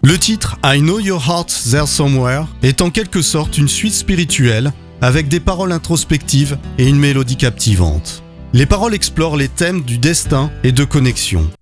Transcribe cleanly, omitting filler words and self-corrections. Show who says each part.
Speaker 1: Le titre « I Know Your Heart There Somewhere » est en quelque sorte une suite spirituelle avec des paroles introspectives et une mélodie captivante. Les paroles explorent les thèmes du destin et de connexion.